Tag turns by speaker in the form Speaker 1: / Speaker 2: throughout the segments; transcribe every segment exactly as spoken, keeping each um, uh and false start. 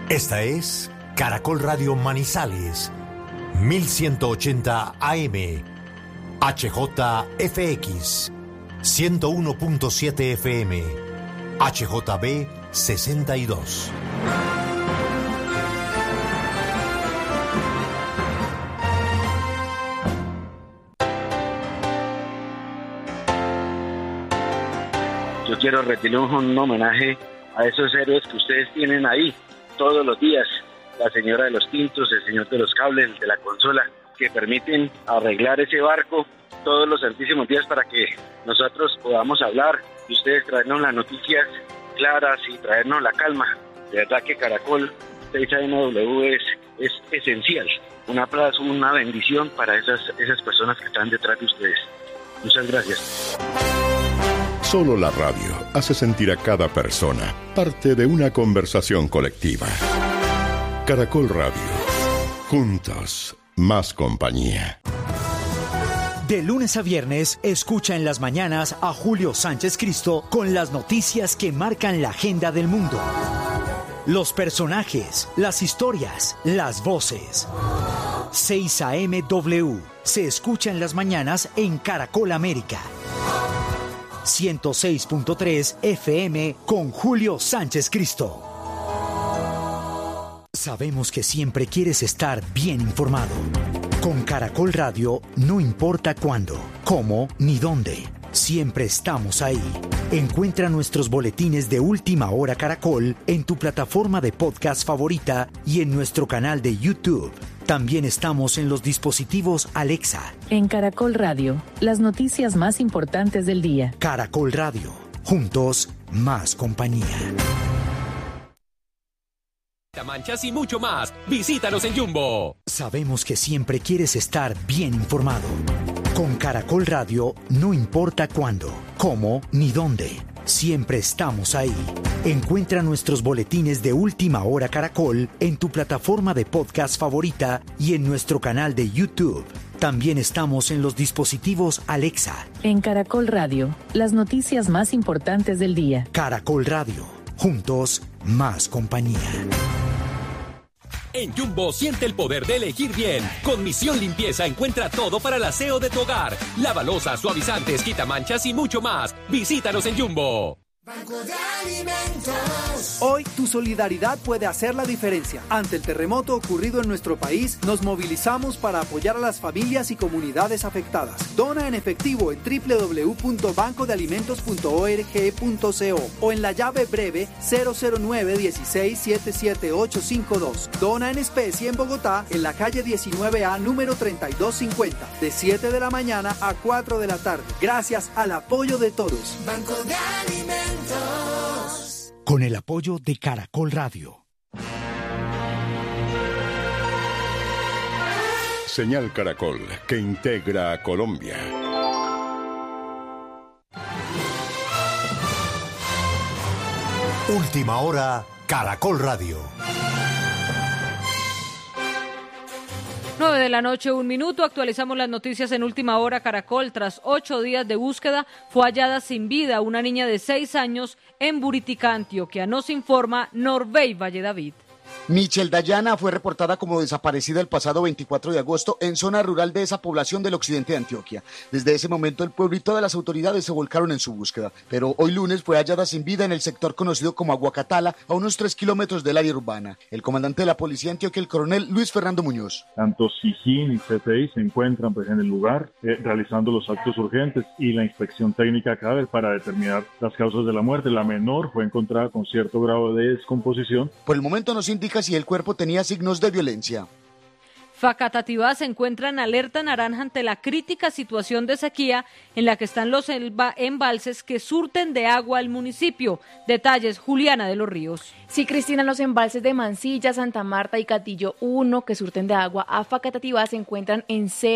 Speaker 1: Esta es Caracol Radio Manizales, mil ciento ochenta A M, H J F X, ciento uno punto siete F M, H J B sesenta y dos.
Speaker 2: Yo quiero rendirle un homenaje a esos héroes que ustedes tienen ahí todos los días, la señora de los tintos, el señor de los cables, el de la consola, que permiten arreglar ese barco todos los santísimos días para que nosotros podamos hablar y ustedes traernos las noticias claras y traernos la calma. De verdad que Caracol seis A M W es, es esencial. Un aplauso, una bendición para esas, esas personas que están detrás de ustedes. Muchas gracias.
Speaker 3: Solo la radio hace sentir a cada persona parte de una conversación colectiva. Caracol Radio. Juntos, más compañía.
Speaker 4: De lunes a viernes, escucha en las mañanas a Julio Sánchez Cristo con las noticias que marcan la agenda del mundo. Los personajes, las historias, las voces. seis A M W se escucha en las mañanas en Caracol América. ciento seis punto tres F M con Julio Sánchez Cristo. Sabemos que siempre quieres estar bien informado. Con Caracol Radio, no importa cuándo, cómo ni dónde, siempre estamos ahí. Encuentra nuestros boletines de Última Hora Caracol en tu plataforma de podcast favorita y en nuestro canal de YouTube. También estamos en los dispositivos Alexa.
Speaker 5: En Caracol Radio, las noticias más importantes del día.
Speaker 4: Caracol Radio, juntos, más compañía.
Speaker 6: Manchas y mucho más. Visítanos en Jumbo.
Speaker 4: Sabemos que siempre quieres estar bien informado. Con Caracol Radio, no importa cuándo, cómo ni dónde, siempre estamos ahí. Encuentra nuestros boletines de Última Hora Caracol en tu plataforma de podcast favorita y en nuestro canal de YouTube. También estamos en los dispositivos Alexa.
Speaker 5: En Caracol Radio, las noticias más importantes del día.
Speaker 4: Caracol Radio, juntos, más compañía.
Speaker 6: En Jumbo siente el poder de elegir bien. Con Misión Limpieza encuentra todo para el aseo de tu hogar. Lavalosas, suavizantes, quitamanchas y mucho más. Visítanos en Jumbo.
Speaker 7: Banco de Alimentos.
Speaker 8: Hoy tu solidaridad puede hacer la diferencia. Ante el terremoto ocurrido en nuestro país, nos movilizamos para apoyar a las familias y comunidades afectadas. Dona en efectivo en doble u doble u doble u punto banco de alimentos punto org punto co o en la llave breve cero cero nueve uno seis siete siete ocho cinco dos. Dona en especie en Bogotá, en la calle diecinueve A, número treinta y dos cincuenta, de siete de la mañana a cuatro de la tarde. Gracias al apoyo de todos.
Speaker 7: Banco de Alimentos.
Speaker 4: Con el apoyo de Caracol Radio.
Speaker 3: Señal Caracol, que integra a Colombia.
Speaker 1: Última Hora, Caracol Radio.
Speaker 9: nueve de la noche, un minuto. Actualizamos las noticias en Última Hora Caracol. Tras ocho días de búsqueda, fue hallada sin vida una niña de seis años en Buritica, Antioquia. Nos informa Norbey Valle David.
Speaker 10: Michelle Dayana fue reportada como desaparecida el pasado veinticuatro de agosto en zona rural de esa población del occidente de Antioquia. Desde ese momento el pueblo y todas las autoridades se volcaron en su búsqueda, pero hoy lunes fue hallada sin vida en el sector conocido como Aguacatala, a unos tres kilómetros del área urbana. El comandante de la policía Antioquia, el coronel Luis Fernando Muñoz.
Speaker 11: Tanto SIJIN y C T I se encuentran pues, en el lugar eh, realizando los actos urgentes y la inspección técnica cadáver para determinar las causas de la muerte. La menor fue encontrada con cierto grado de descomposición.
Speaker 10: Por el momento no se indica si el cuerpo tenía signos de violencia.
Speaker 9: Facatativá se encuentra en alerta naranja ante la crítica situación de sequía en la que están los embalses que surten de agua al municipio. Detalles, Juliana de los Ríos.
Speaker 12: Sí, Cristina, los embalses de Mansilla, Santa Marta y Catillo uno que surten de agua a Facatativá se encuentran en cero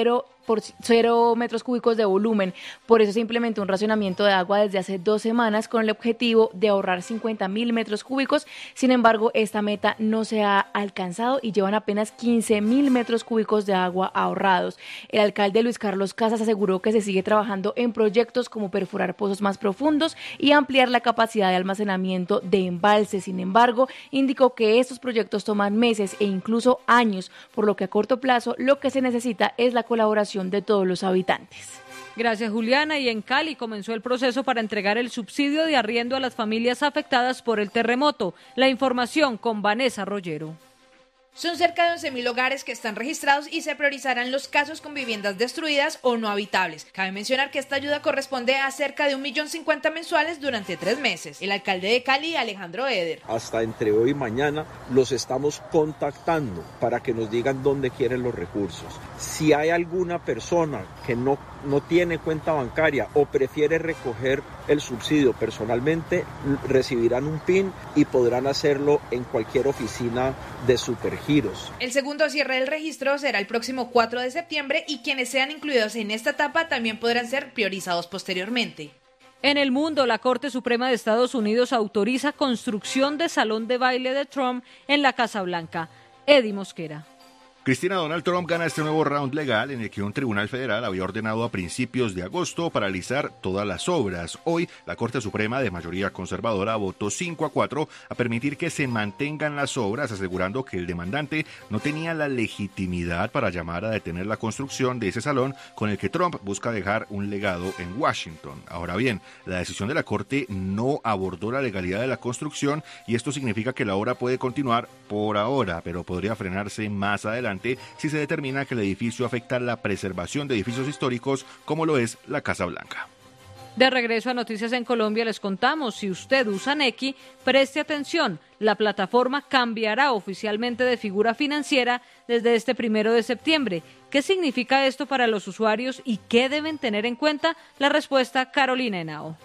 Speaker 12: por cero metros cúbicos de volumen. Por eso se implementó un racionamiento de agua desde hace dos semanas con el objetivo de ahorrar cincuenta mil metros cúbicos. Sin embargo, esta meta no se ha alcanzado y llevan apenas quince mil metros cúbicos de agua ahorrados. El alcalde Luis Carlos Casas aseguró que se sigue trabajando en proyectos como perforar pozos más profundos y ampliar la capacidad de almacenamiento de embalses. Sin embargo, indicó que estos proyectos toman meses e incluso años, por lo que a corto plazo lo que se necesita es la colaboración de todos los habitantes.
Speaker 9: Gracias, Juliana. Y en Cali comenzó el proceso para entregar el subsidio de arriendo a las familias afectadas por el terremoto. La información con Vanessa Rollero.
Speaker 13: Son cerca de once mil hogares que están registrados y se priorizarán los casos con viviendas destruidas o no habitables. Cabe mencionar que esta ayuda corresponde a cerca de un millón cincuenta mensuales durante tres meses. El alcalde de Cali, Alejandro Eder.
Speaker 14: Hasta entre hoy y mañana los estamos contactando para que nos digan dónde quieren los recursos. Si hay alguna persona que no, no tiene cuenta bancaria o prefiere recoger el subsidio personalmente, recibirán un P I N y podrán hacerlo en cualquier oficina de Supergiros.
Speaker 13: El segundo cierre del registro será el próximo cuatro de septiembre y quienes sean incluidos en esta etapa también podrán ser priorizados posteriormente.
Speaker 9: En el mundo, la Corte Suprema de Estados Unidos autoriza construcción de salón de baile de Trump en la Casa Blanca. Eddie Mosquera.
Speaker 15: Cristina, Donald Trump gana este nuevo round legal en el que un tribunal federal había ordenado a principios de agosto paralizar todas las obras. Hoy, la Corte Suprema, de mayoría conservadora, votó cinco a cuatro a permitir que se mantengan las obras, asegurando que el demandante no tenía la legitimidad para llamar a detener la construcción de ese salón con el que Trump busca dejar un legado en Washington. Ahora bien, la decisión de la Corte no abordó la legalidad de la construcción y esto significa que la obra puede continuar por ahora, pero podría frenarse más adelante si se determina que el edificio afecta la preservación de edificios históricos como lo es la Casa Blanca.
Speaker 9: De regreso a Noticias en Colombia les contamos, si usted usa Nequi, preste atención, la plataforma cambiará oficialmente de figura financiera desde este primero de septiembre. ¿Qué significa esto para los usuarios y qué deben tener en cuenta? La respuesta, Carolina Henao.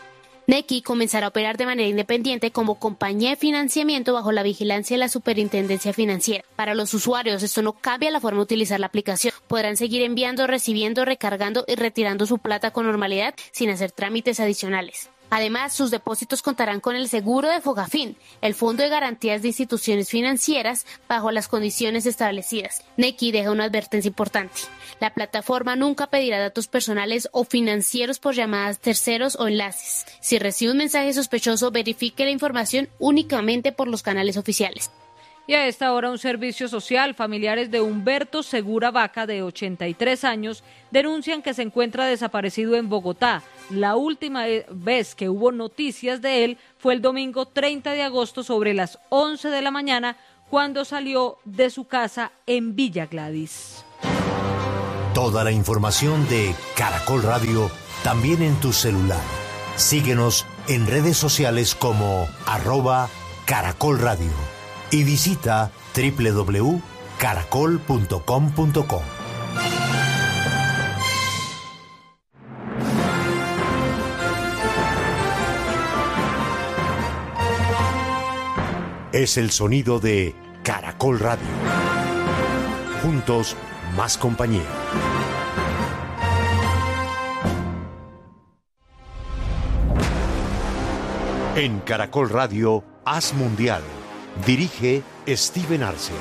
Speaker 16: Nequi comenzará a operar de manera independiente como compañía de financiamiento bajo la vigilancia de la Superintendencia Financiera. Para los usuarios, esto no cambia la forma de utilizar la aplicación. Podrán seguir enviando, recibiendo, recargando y retirando su plata con normalidad sin hacer trámites adicionales. Además, sus depósitos contarán con el seguro de Fogafín, el Fondo de Garantías de Instituciones Financieras, bajo las condiciones establecidas. Nequi deja una advertencia importante. La plataforma nunca pedirá datos personales o financieros por llamadas terceros o enlaces. Si recibe un mensaje sospechoso, verifique la información únicamente por los canales oficiales.
Speaker 9: Y a esta hora un servicio social, familiares de Humberto Segura Vaca, de ochenta y tres años, denuncian que se encuentra desaparecido en Bogotá. La última vez que hubo noticias de él fue el domingo treinta de agosto sobre las once de la mañana, cuando salió de su casa en Villa Gladys.
Speaker 1: Toda la información de Caracol Radio también en tu celular. Síguenos en redes sociales como arroba Caracol Radio. Y visita doble u doble u doble u punto caracol punto com punto co. Es el sonido de Caracol Radio. Juntos, más compañía. En Caracol Radio, Haz Mundial. Dirige Steven Arce.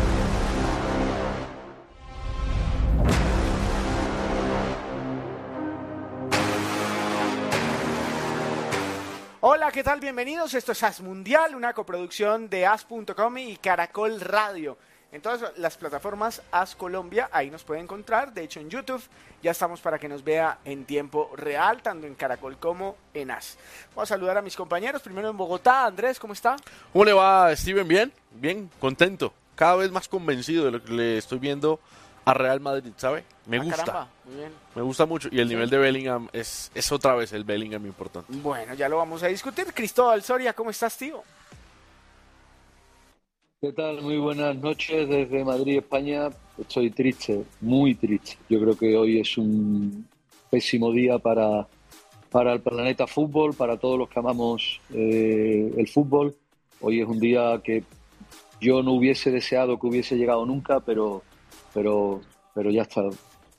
Speaker 17: Hola, ¿qué tal? Bienvenidos. Esto es Haz Mundial, una coproducción de haz punto com y Caracol Radio. En todas las plataformas Haz Colombia, ahí nos puede encontrar. De hecho, en YouTube ya estamos para que nos vea en tiempo real, tanto en Caracol como en Haz. Vamos a saludar a mis compañeros. Primero en Bogotá. Andrés, ¿cómo está?
Speaker 18: ¿Cómo le va, Steven? Bien, bien, contento. Cada vez más convencido de lo que le estoy viendo a Real Madrid, ¿sabe? Me
Speaker 17: ah,
Speaker 18: gusta.
Speaker 17: Caramba, muy bien.
Speaker 18: Me gusta mucho. Y el
Speaker 17: sí.
Speaker 18: nivel de Bellingham es, es otra vez el Bellingham importante.
Speaker 17: Bueno, ya lo vamos a discutir. Cristóbal Soria, ¿cómo estás, tío?
Speaker 19: ¿Qué tal? Muy buenas noches desde Madrid, España. Estoy triste, muy triste. Yo creo que hoy es un pésimo día para, para el planeta fútbol, para todos los que amamos eh, el fútbol. Hoy es un día que yo no hubiese deseado que hubiese llegado nunca, pero, pero, pero ya está.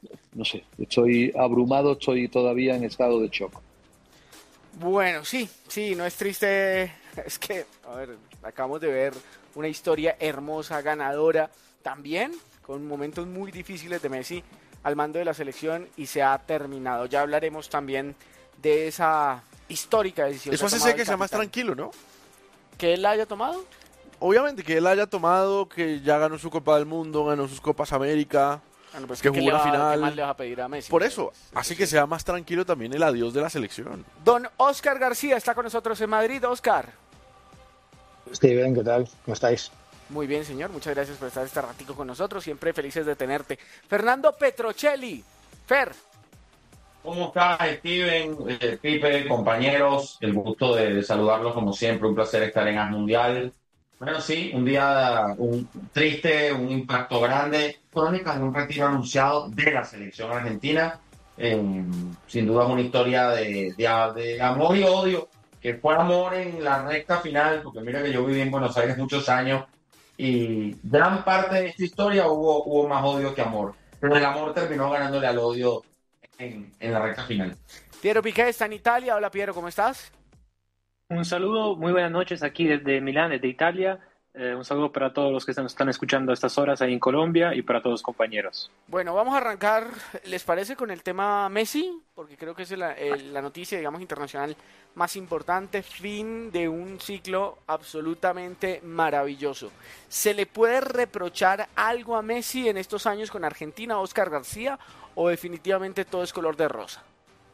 Speaker 19: no sé, estoy abrumado, estoy todavía en estado de shock.
Speaker 17: Bueno, sí, sí, no es triste, es que, a ver, acabamos de ver una historia hermosa, ganadora, también con momentos muy difíciles de Messi al mando de la selección y se ha terminado. Ya hablaremos también de esa histórica decisión.
Speaker 18: Eso hace ser que sea más tranquilo, ¿no?
Speaker 17: ¿Que él la haya tomado?
Speaker 18: Obviamente, que él haya tomado, que ya ganó su Copa del Mundo, ganó sus Copas América,
Speaker 17: bueno, pues
Speaker 18: que
Speaker 17: ¿qué
Speaker 18: jugó
Speaker 17: le
Speaker 18: la
Speaker 17: va-
Speaker 18: final.
Speaker 17: qué más le vas a pedir a Messi?
Speaker 18: Por eso, hace que sea más tranquilo también el adiós de la selección.
Speaker 17: Don Óscar García está con nosotros en Madrid. Óscar.
Speaker 20: Estoy bien, ¿qué tal? ¿Cómo estáis?
Speaker 17: Muy bien, señor. Muchas gracias por estar este ratico con nosotros. Siempre felices de tenerte. Fernando Petrocelli. Fer.
Speaker 21: ¿Cómo estás, Steven, eh, Pipe, compañeros? El gusto de, de saludarlos como siempre. Un placer estar en As Mundial. Bueno, sí, un día un, triste, un impacto grande. Crónicas de un retiro anunciado de la selección argentina. Eh, sin duda es una historia de, de, de amor y odio. Que fue amor en la recta final, porque mira que yo viví en Buenos Aires muchos años y gran parte de esta historia hubo, hubo más odio que amor. Pero el amor terminó ganándole al odio en, en la recta final.
Speaker 17: Piero Piqué está en Italia. Hola, Piero, ¿cómo estás?
Speaker 22: Un saludo, muy buenas noches aquí desde Milán, desde Italia. Eh, un saludo para todos los que nos están escuchando a estas horas ahí en Colombia y para todos los compañeros.
Speaker 17: Bueno, vamos a arrancar, ¿les parece, con el tema Messi? Porque creo que es la, el- la noticia, digamos, internacional más importante. Fin de un ciclo absolutamente maravilloso. ¿Se le puede reprochar algo a Messi en estos años con Argentina, Óscar García, o definitivamente todo es color de rosa?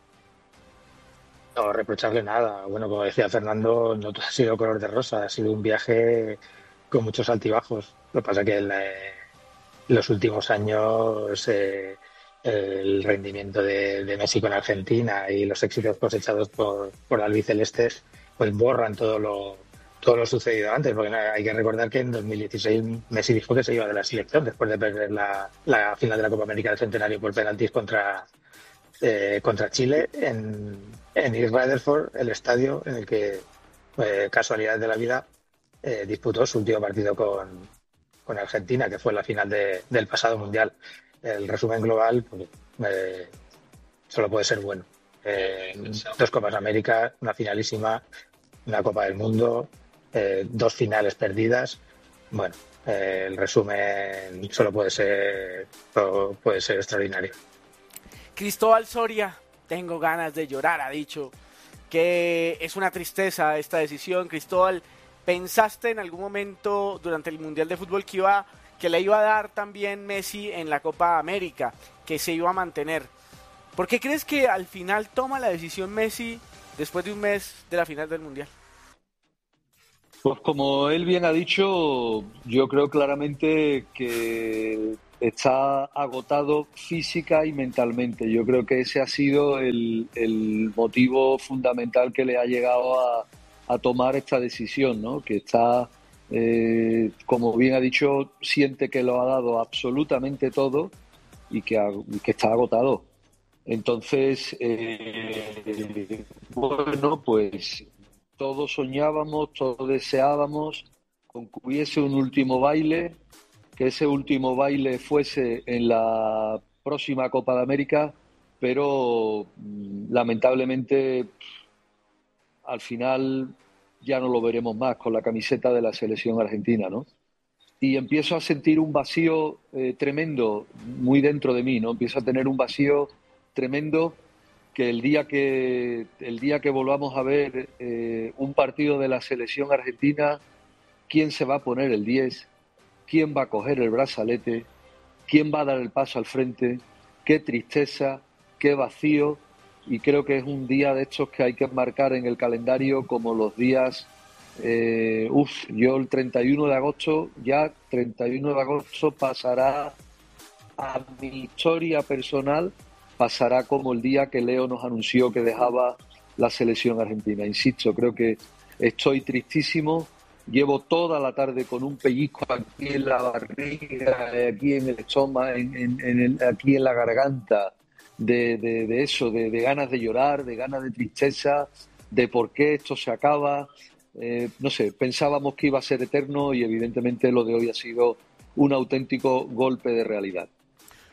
Speaker 20: No, reprocharle nada. Bueno, como decía Fernando, no todo ha sido color de rosa, ha sido un viaje con muchos altibajos. Lo que pasa es que en, eh, los últimos años eh, el rendimiento de, de Messi con Argentina y los éxitos cosechados por, por albicelestes pues borran todo lo, todo lo sucedido antes, porque no, hay que recordar que en dos mil dieciséis Messi dijo que se iba de la selección después de perder la, la final de la Copa América del Centenario por penaltis contra, eh, contra Chile en, en East Rutherford, el estadio en el que, eh, casualidades de la vida, eh, disputó su último partido con, con Argentina, que fue la final de- del pasado Mundial. El resumen global pues, eh, solo puede ser bueno. Eh, dos Copas América, una finalísima, una Copa del Mundo, eh, dos finales perdidas. Bueno, eh, el resumen solo puede ser, solo puede ser extraordinario.
Speaker 17: Cristóbal Soria, tengo ganas de llorar, ha dicho que es una tristeza esta decisión. Cristóbal, ¿pensaste en algún momento durante el Mundial de Fútbol que iba que le iba a dar también Messi en la Copa América, que se iba a mantener? ¿Por qué crees que al final toma la decisión Messi después de un mes de la final del Mundial?
Speaker 19: Pues como él bien ha dicho, yo creo claramente que está agotado física y mentalmente. Yo creo que ese ha sido el, el motivo fundamental que le ha llegado a, a tomar esta decisión, ¿no? Que está, eh, como bien ha dicho, siente que lo ha dado absolutamente todo y que, ha- y que está agotado. Entonces, eh, bueno, pues todos soñábamos, todos deseábamos con que hubiese un último baile, que ese último baile fuese en la próxima Copa de América, pero mm, lamentablemente al final ya no lo veremos más con la camiseta de la selección argentina, ¿no? Y empiezo a sentir un vacío eh, tremendo muy dentro de mí, ¿no? Empiezo a tener un vacío tremendo que el día que el día que volvamos a ver eh, un partido de la selección argentina, ¿quién se va a poner el diez? ¿Quién va a coger el brazalete? ¿Quién va a dar el paso al frente? Qué tristeza, qué vacío. Y creo que es un día de estos que hay que marcar en el calendario como los días... Eh, uf, yo el treinta y uno de agosto, ya treinta y uno de agosto pasará a mi historia personal, pasará como el día que Leo nos anunció que dejaba la selección argentina. Insisto, creo que estoy tristísimo. Llevo toda la tarde con un pellizco aquí en la barriga, aquí en el estómago, en, en- en el- aquí en la garganta, de, de- de eso, de, de ganas de llorar, de ganas de tristeza, de por qué esto se acaba. Eh, no sé, pensábamos que iba a ser eterno y evidentemente lo de hoy ha sido un auténtico golpe de realidad.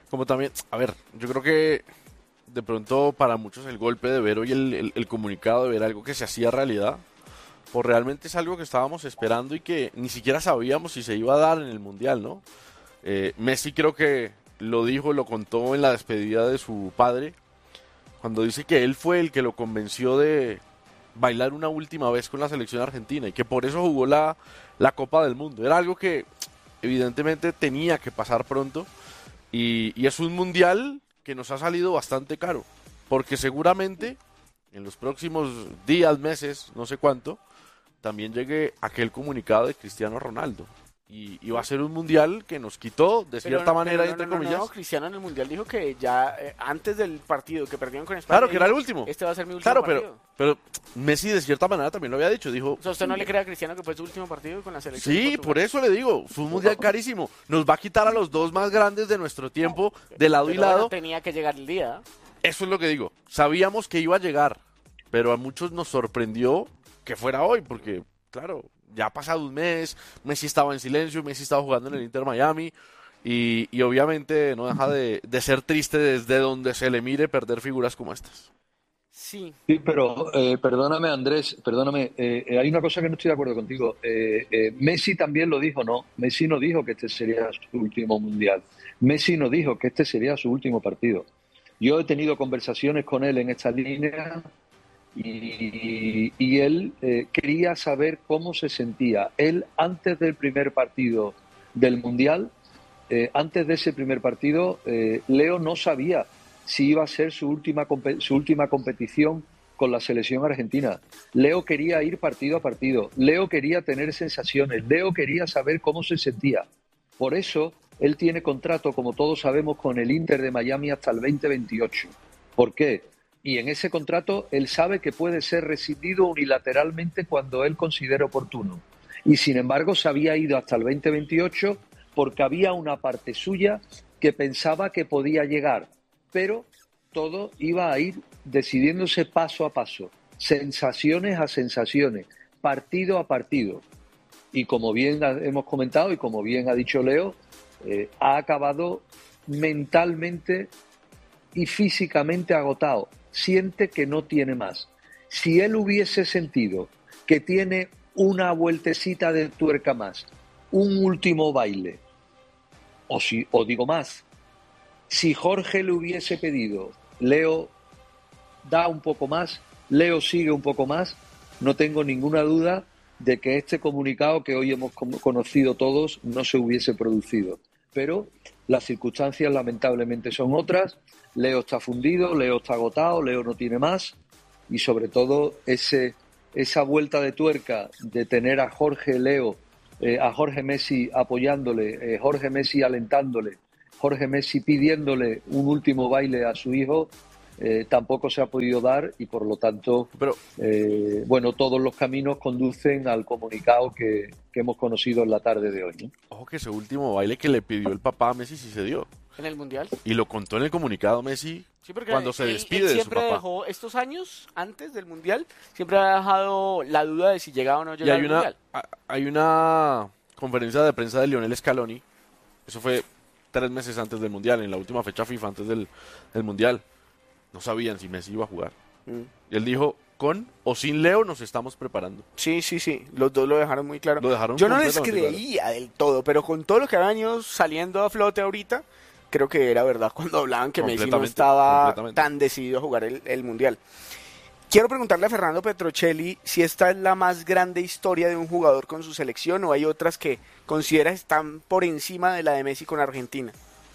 Speaker 18: Como también, a ver, yo creo que de pronto para muchos el golpe de ver hoy el, el, el comunicado, de ver algo que se hacía realidad, pues realmente es algo que estábamos esperando y que ni siquiera sabíamos si se iba a dar en el Mundial, ¿no? Eh, Messi creo que lo dijo, lo contó en la despedida de su padre, cuando dice que él fue el que lo convenció de bailar una última vez con la selección argentina y que por eso jugó la, la Copa del Mundo. Era algo que evidentemente tenía que pasar pronto y, y es un Mundial que nos ha salido bastante caro, porque seguramente en los próximos días, meses, no sé cuánto, también llegue aquel comunicado de Cristiano Ronaldo. Y, y va a ser un mundial que nos quitó, de
Speaker 17: Pero
Speaker 18: cierta
Speaker 17: no,
Speaker 18: manera,
Speaker 17: pero no,
Speaker 18: entre
Speaker 17: no, no,
Speaker 18: comillas.
Speaker 17: no, Cristiano en el mundial dijo que ya eh, antes del partido que perdieron con España.
Speaker 18: Claro, que era el
Speaker 17: dijo,
Speaker 18: último.
Speaker 17: Este va a ser mi último
Speaker 18: Claro,
Speaker 17: partido.
Speaker 18: pero, pero Messi de cierta manera también lo había dicho. Dijo,
Speaker 17: O sea, ¿usted no le cree a Cristiano que fue su último partido con la selección?
Speaker 18: sí,
Speaker 17: de Portugal?
Speaker 18: por eso le digo, fue un mundial carísimo. Nos va a quitar a los dos más grandes de nuestro tiempo, de lado y
Speaker 17: Pero bueno,
Speaker 18: lado.
Speaker 17: tenía que llegar el día.
Speaker 18: Eso es lo que digo. Sabíamos que iba a llegar, pero a muchos nos sorprendió que fuera hoy, porque, claro, ya ha pasado un mes, Messi estaba en silencio, Messi estaba jugando en el Inter Miami, y, y obviamente no deja de, de ser triste desde donde se le mire perder figuras como estas.
Speaker 17: Sí.
Speaker 19: Sí, pero eh, perdóname, Andrés, perdóname, eh, eh, hay una cosa que no estoy de acuerdo contigo. Eh, eh, Messi también lo dijo, ¿no? Messi no dijo que este sería su último mundial. Messi no dijo que este sería su último partido. Yo he tenido conversaciones con él en esta línea y, y él eh, quería saber cómo se sentía. Él, antes del primer partido del mundial, eh, antes de ese primer partido, eh, Leo no sabía si iba a ser su última, su última competición con la selección argentina. Leo quería ir partido a partido. Leo quería tener sensaciones. Leo quería saber cómo se sentía. Por eso, él tiene contrato, como todos sabemos, con el Inter de Miami hasta el veinte veintiocho. ¿Por qué? Y en ese contrato, él sabe que puede ser rescindido unilateralmente cuando él considere oportuno. Y, sin embargo, se había ido hasta el veinte veintiocho porque había una parte suya que pensaba que podía llegar. Pero todo iba a ir decidiéndose paso a paso, sensaciones a sensaciones, partido a partido. Y como bien hemos comentado y como bien ha dicho Leo, eh, ha acabado mentalmente y físicamente agotado. Siente que no tiene más. Si él hubiese sentido que tiene una vueltecita de tuerca más, un último baile, o, si, o digo más, si Jorge le hubiese pedido, Leo da un poco más, Leo sigue un poco más, no tengo ninguna duda de que este comunicado que hoy hemos conocido todos no se hubiese producido. Pero las circunstancias lamentablemente son otras. Leo está fundido, Leo está agotado, Leo no tiene más y sobre todo ese, esa vuelta de tuerca de tener a Jorge Leo, eh, a Jorge Messi apoyándole, eh, Jorge Messi alentándole, Jorge Messi pidiéndole un último baile a su hijo, eh, tampoco se ha podido dar y por lo tanto,
Speaker 18: Pero,
Speaker 19: eh, bueno, todos los caminos conducen al comunicado que, que hemos conocido en la tarde de hoy, ¿no?
Speaker 18: Ojo que ese último baile que le pidió el papá a Messi sí se dio.
Speaker 17: ¿En el mundial?
Speaker 18: Y lo contó en el comunicado Messi
Speaker 17: Sí, porque
Speaker 18: cuando se
Speaker 17: él-
Speaker 18: despide
Speaker 17: él
Speaker 18: de su
Speaker 17: siempre
Speaker 18: papá.
Speaker 17: dejó estos años antes del mundial, siempre ha dejado la duda de si llegaba o no
Speaker 18: Y
Speaker 17: llegaba
Speaker 18: hay
Speaker 17: al
Speaker 18: una,
Speaker 17: mundial.
Speaker 18: a- hay una conferencia de prensa de Lionel Scaloni, eso fue tres meses antes del Mundial, en la última fecha FIFA antes del, del Mundial. No sabían si Messi iba a jugar.
Speaker 17: Mm.
Speaker 18: Y él dijo, con o sin Leo nos estamos preparando.
Speaker 17: Sí, sí, sí, los dos lo dejaron muy claro.
Speaker 18: Lo dejaron
Speaker 17: Yo no les
Speaker 18: completamente
Speaker 17: creía del todo, pero con todo lo que ha venido saliendo a flote ahorita, creo que era verdad cuando hablaban que Messi no
Speaker 18: Completamente,
Speaker 17: estaba
Speaker 18: completamente.
Speaker 17: tan decidido a jugar el, el mundial. Quiero preguntarle a Fernando Petrocelli si esta es la más grande historia de un jugador con su selección o hay otras que considera están por encima de la de Messi con Argentina.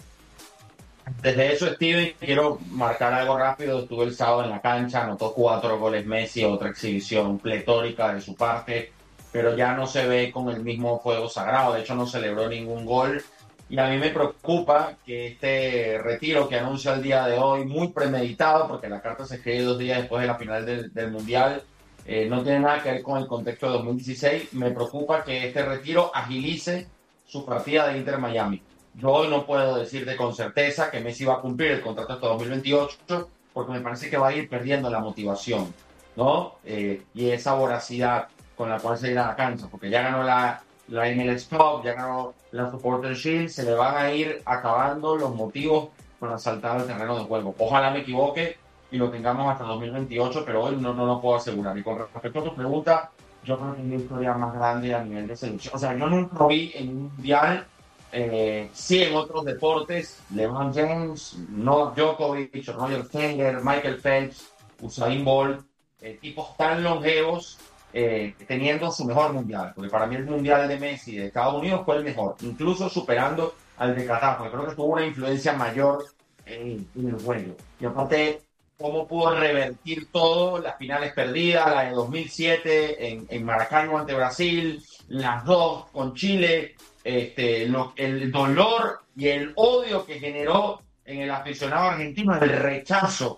Speaker 21: Desde eso, Steven, quiero marcar algo rápido. Estuve el sábado en la cancha, anotó cuatro goles Messi, otra exhibición pletórica de su parte, pero ya no se ve con el mismo fuego sagrado. De hecho, no celebró ningún gol. Y a mí me preocupa que este retiro que anuncia el día de hoy, muy premeditado, porque la carta se escribe dos días después de la final del, del Mundial, eh, no tiene nada que ver con el contexto de dos mil dieciséis. Me preocupa que este retiro agilice su partida de Inter Miami. Yo hoy no puedo decirte con certeza que Messi va a cumplir el contrato hasta dos mil veintiocho, porque me parece que va a ir perdiendo la motivación, ¿no? Eh, y esa voracidad con la cual se irá a la cancha, porque ya ganó la, la M L S Cup, ya ganó la Supporter Shield, se le van a ir acabando los motivos para saltar al terreno de juego. Ojalá me equivoque y lo tengamos hasta dos mil veintiocho, pero hoy no, no lo puedo asegurar. Y con respecto a tu pregunta, yo creo que es la historia más grande a nivel de selección. O sea, yo nunca vi en un mundial, eh, sí en otros deportes, LeBron James, Novak Djokovic, Roger Federer, Michael Phelps, Usain Bolt, eh, tipos tan longevos, eh, teniendo su mejor mundial. Porque para mí el mundial de Messi de Estados Unidos fue el mejor, incluso superando al de Qatar, porque creo que tuvo una influencia mayor en, en el juego. Y aparte, cómo pudo revertir todo, las finales perdidas, la de dos mil siete en, en Maracaibo ante Brasil, las dos con Chile, este, lo, el dolor y el odio que generó en el aficionado argentino, el rechazo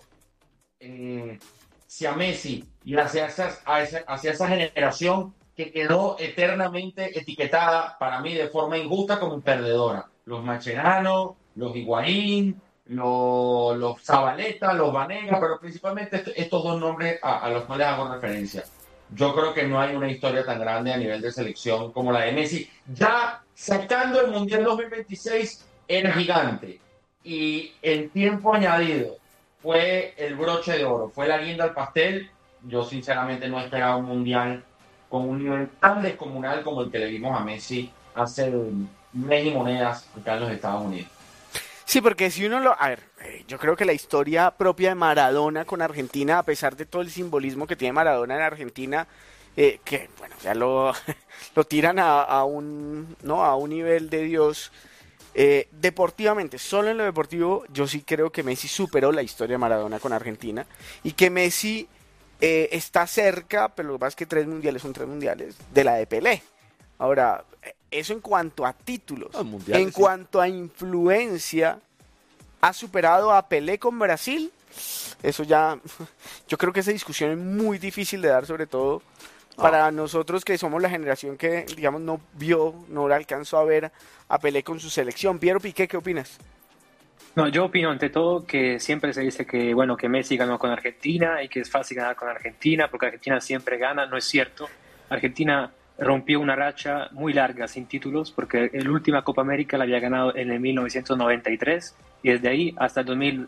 Speaker 21: eh, hacia Messi y hacia esa, hacia esa generación que quedó eternamente etiquetada para mí de forma injusta como perdedora. Los Mascherano, los Higuaín, los, los Zabaleta, los Vanega, pero principalmente est- estos dos nombres a, a los cuales hago referencia. Yo creo que no hay una historia tan grande a nivel de selección como la de Messi. Ya sacando el Mundial dos mil veintiséis era gigante y el tiempo añadido fue el broche de oro, fue la guinda al pastel. Yo sinceramente no esperaba un Mundial con un nivel tan descomunal como el que le vimos a Messi hace un mes y monedas acá en los Estados Unidos.
Speaker 17: Sí, porque si uno lo... A ver, eh, yo creo que la historia propia de Maradona con Argentina, a pesar de todo el simbolismo que tiene Maradona en Argentina, eh, que, bueno, ya lo, lo tiran a, a, un, ¿no? a un nivel de Dios. Eh, deportivamente, solo en lo deportivo, yo sí creo que Messi superó la historia de Maradona con Argentina y que Messi eh, está cerca, pero lo que pasa es que tres mundiales son tres mundiales, de la de Pelé. Ahora, eso en cuanto a títulos, en sí. cuanto a influencia, ha superado a Pelé con Brasil. Eso ya, yo creo que esa discusión es muy difícil de dar, sobre todo para oh. nosotros que somos la generación que, digamos, no vio, no alcanzó a ver a Pelé con su selección. Piero Piqué, ¿qué opinas?
Speaker 22: No, yo opino ante todo que siempre se dice que, bueno, que Messi ganó con Argentina y que es fácil ganar con Argentina porque Argentina siempre gana. No es cierto. Argentina rompió una racha muy larga sin títulos porque la última Copa América la había ganado en el mil novecientos noventa y tres y desde ahí hasta el dos mil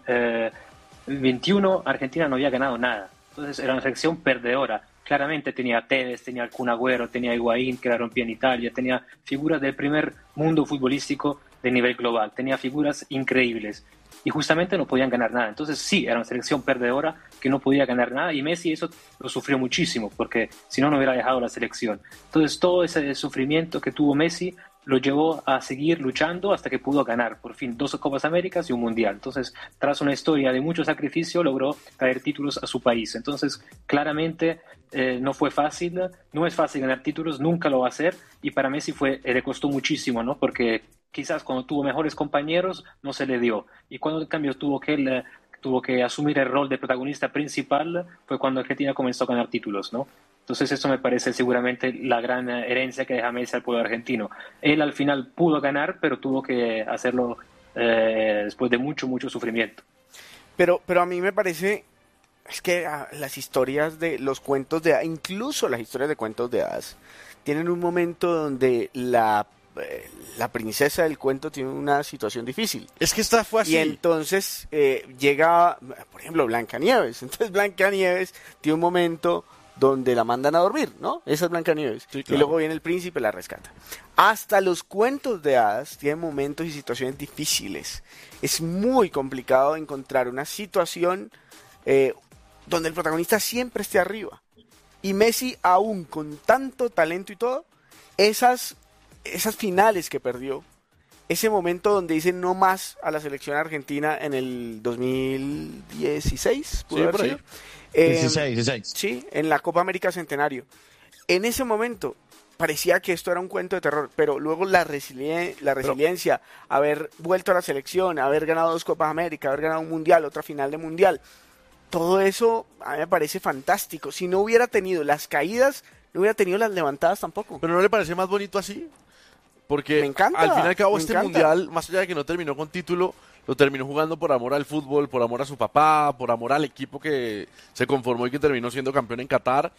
Speaker 22: veintiuno Argentina no había ganado nada. Entonces era una selección perdedora. Claramente tenía a Tevez, tenía al Kun Agüero, tenía a Higuaín que la rompía en Italia, tenía figuras del primer mundo futbolístico de nivel global, tenía figuras increíbles y justamente no podían ganar nada. Entonces sí, era una selección perdedora que no podía ganar nada y Messi eso lo sufrió muchísimo porque si no, no hubiera dejado la selección. Entonces todo ese sufrimiento que tuvo Messi lo llevó a seguir luchando hasta que pudo ganar por fin dos Copas Américas y un Mundial. Entonces, tras una historia de mucho sacrificio, logró traer títulos a su país. Entonces, claramente eh, no fue fácil, no es fácil ganar títulos, nunca lo va a hacer y para Messi fue, eh, le costó muchísimo, ¿no? Porque quizás cuando tuvo mejores compañeros no se le dio y cuando en cambio tuvo que él, tuvo que asumir el rol de protagonista principal fue cuando Argentina comenzó a ganar títulos, ¿no? Entonces eso me parece seguramente la gran herencia que deja Messi al pueblo argentino. Él al final pudo ganar, pero tuvo que hacerlo eh, después de mucho, mucho sufrimiento.
Speaker 17: Pero, pero a mí me parece, es que ah, las historias de los cuentos de hadas, incluso las historias de cuentos de hadas, tienen un momento donde la eh, la princesa del cuento tiene una situación difícil.
Speaker 2: Es que esta fue así.
Speaker 17: Y entonces eh, llega, por ejemplo, Blancanieves. Entonces Blancanieves tiene un momento donde la mandan a dormir, ¿no? Esa es Blancanieves. Sí, claro. Y luego viene el príncipe y la rescata. Hasta los cuentos de hadas tienen momentos y situaciones difíciles. Es muy complicado encontrar una situación eh, donde el protagonista siempre esté arriba. Y Messi, aún con tanto talento y todo, esas, esas finales que perdió, ese momento donde dice no más a la selección argentina en el dos mil dieciséis, ¿pudo
Speaker 2: sí,
Speaker 17: haber
Speaker 2: por ahí.
Speaker 17: sido? Eh,
Speaker 2: dieciséis, dieciséis.
Speaker 17: Sí, en la Copa América Centenario. En ese momento parecía que esto era un cuento de terror, pero luego la, resilien- la resiliencia, pero, haber vuelto a la selección, haber ganado dos Copas América, haber ganado un Mundial, otra final de Mundial, todo eso a mí me parece fantástico. Si no hubiera tenido las caídas, no hubiera tenido las levantadas tampoco.
Speaker 2: ¿Pero no le parece más bonito así? Porque
Speaker 17: me encanta,
Speaker 2: al fin y al cabo este
Speaker 17: encanta.
Speaker 2: Mundial, más allá de que no terminó con título, lo terminó jugando por amor al fútbol, por amor a su papá, por amor al equipo que se conformó y que terminó siendo campeón en Qatar.